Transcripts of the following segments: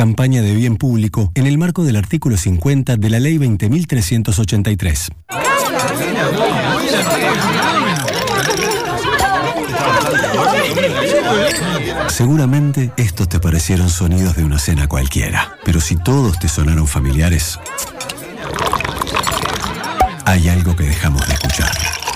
Campaña de bien público en el marco del artículo 50 de la Ley 20.383. Seguramente estos te parecieron sonidos de una cena cualquiera, pero si todos te sonaron familiares, hay algo que dejamos de escuchar.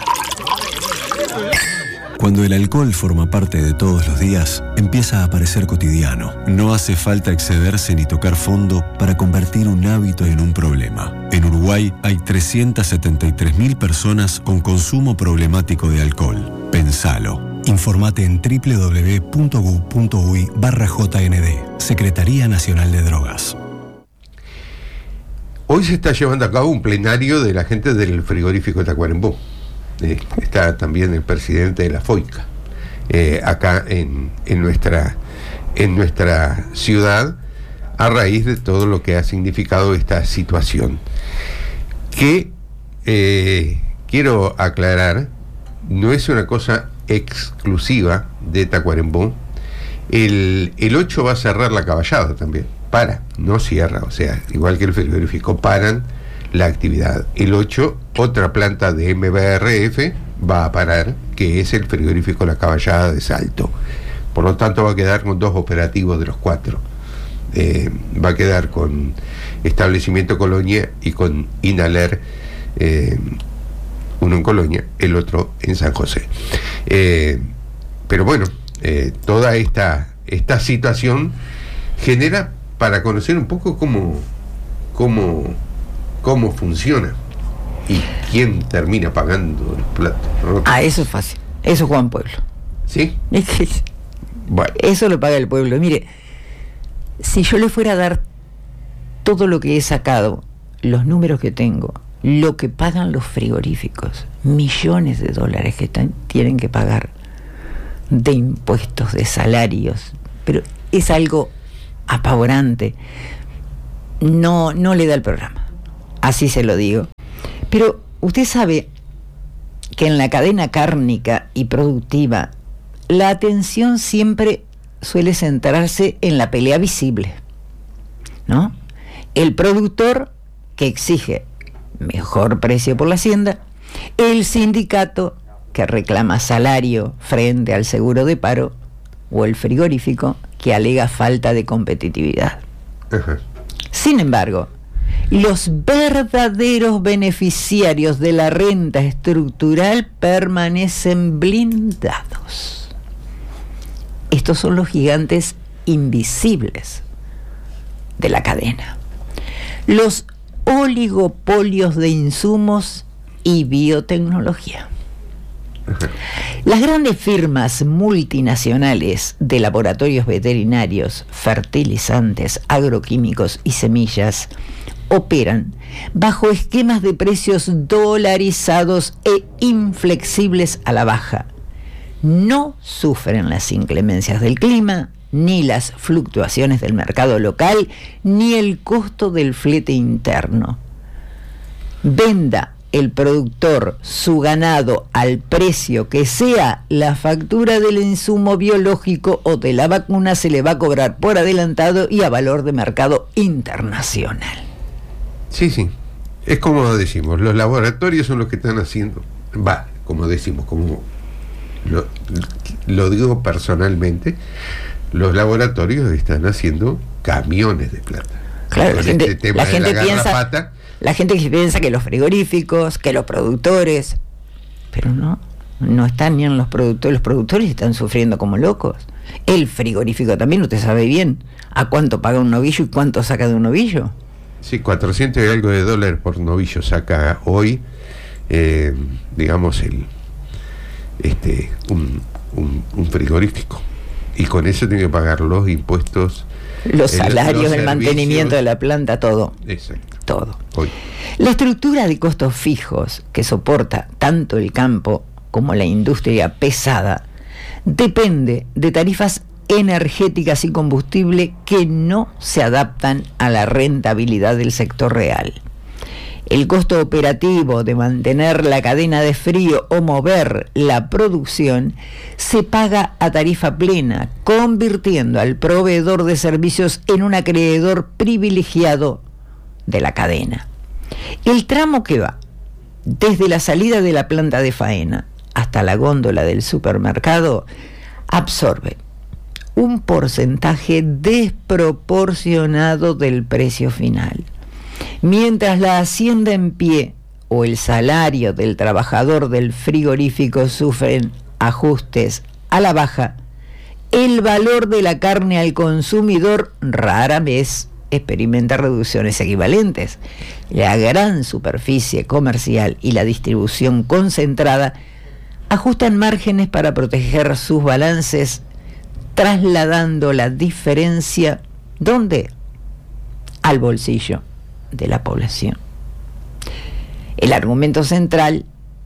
Cuando el alcohol forma parte de todos los días, empieza a parecer cotidiano. No hace falta excederse ni tocar fondo para convertir un hábito en un problema. En Uruguay hay 373.000 personas con consumo problemático de alcohol. Pensalo. Informate en www.gu.uy/JND. Secretaría Nacional de Drogas. Hoy se está llevando a cabo un plenario de la gente del frigorífico de Tacuarembó. Está también el presidente de la FOICA acá en nuestra ciudad, a raíz de todo lo que ha significado esta situación, que quiero aclarar, no es una cosa exclusiva de Tacuarembó. El 8 va a cerrar la caballada también, no cierra, o sea, igual que el frigorífico, paran la actividad. El 8, otra planta de MBRF va a parar, que es el frigorífico La Caballada de Salto. Por lo tanto, va a quedar con 2 operativos de los 4. Va a quedar con Establecimiento Colonia y con Inaler, uno en Colonia, el otro en San José. Pero bueno, toda esta situación genera, para conocer un poco cómo funciona y quién termina pagando el plato roto. Eso es fácil. Eso es Juan Pueblo. ¿Sí? Bueno. Eso lo paga el pueblo. Mire, si yo le fuera a dar todo lo que he sacado, los números que tengo, lo que pagan los frigoríficos, millones de dólares que tienen que pagar de impuestos, de salarios, pero es algo apavorante. No le da el programa. Así se lo digo. Pero usted sabe que en la cadena cárnica y productiva la atención siempre suele centrarse en la pelea visible, ¿no? El productor, que exige mejor precio por la hacienda, el sindicato, que reclama salario frente al seguro de paro, o el frigorífico, que alega falta de competitividad. Ajá. Sin embargo, los verdaderos beneficiarios de la renta estructural permanecen blindados. Estos son los gigantes invisibles de la cadena. Los oligopolios de insumos y biotecnología. Las grandes firmas multinacionales de laboratorios veterinarios, fertilizantes, agroquímicos y semillas operan bajo esquemas de precios dolarizados e inflexibles a la baja. No sufren las inclemencias del clima, ni las fluctuaciones del mercado local, ni el costo del flete interno. Venda el productor su ganado al precio que sea, la factura del insumo biológico o de la vacuna se le va a cobrar por adelantado y a valor de mercado internacional. Sí. Es como decimos, los laboratorios son los que están haciendo, como decimos, como lo digo personalmente, los laboratorios están haciendo camiones de plata. Claro, la gente piensa que los frigoríficos, que los productores, pero no están ni en los productores están sufriendo como locos. El frigorífico también, usted sabe bien a cuánto paga un novillo y cuánto saca de un novillo. Sí, 400 y algo de dólares por novillo saca hoy, digamos, un frigorífico. Y con eso tiene que pagar los impuestos, los salarios, el servicios, mantenimiento de la planta, todo. Exacto. Todo. Hoy. La estructura de costos fijos que soporta tanto el campo como la industria pesada depende de tarifas energéticas y combustible que no se adaptan a la rentabilidad del sector real. El costo operativo de mantener la cadena de frío o mover la producción se paga a tarifa plena, convirtiendo al proveedor de servicios en un acreedor privilegiado de la cadena. El tramo que va desde la salida de la planta de faena hasta la góndola del supermercado absorbe un porcentaje desproporcionado del precio final, mientras la hacienda en pie o el salario del trabajador del frigorífico sufren ajustes a la baja. El valor de la carne al consumidor rara vez experimenta reducciones equivalentes. La gran superficie comercial y la distribución concentrada ajustan márgenes para proteger sus balances, trasladando la diferencia, ¿dónde? Al bolsillo de la población. El argumento central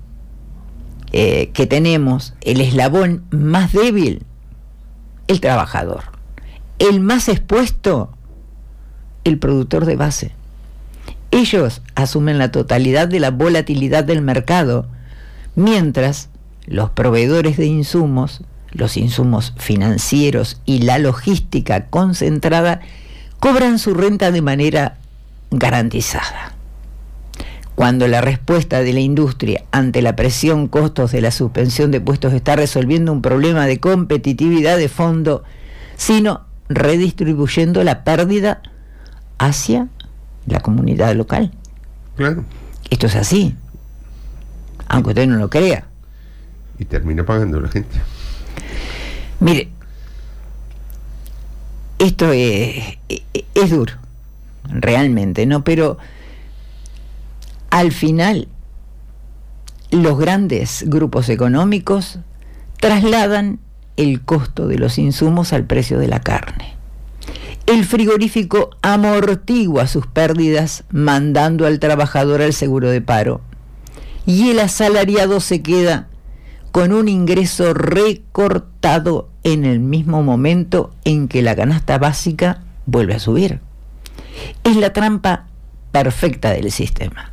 que tenemos, el eslabón más débil, el trabajador. El más expuesto, el productor de base. Ellos asumen la totalidad de la volatilidad del mercado, mientras los proveedores de insumos, los insumos financieros y la logística concentrada cobran su renta de manera garantizada. Cuando la respuesta de la industria ante la presión costos de la suspensión de puestos está resolviendo un problema de competitividad de fondo, sino redistribuyendo la pérdida hacia la comunidad local. Claro. Esto es así, aunque usted no lo crea. Y termina pagando la gente. Mire, esto es duro, realmente, ¿no? Pero al final, los grandes grupos económicos trasladan el costo de los insumos al precio de la carne. El frigorífico amortigua sus pérdidas mandando al trabajador al seguro de paro, y el asalariado se queda con un ingreso recortado en el mismo momento en que la canasta básica vuelve a subir. Es la trampa perfecta del sistema.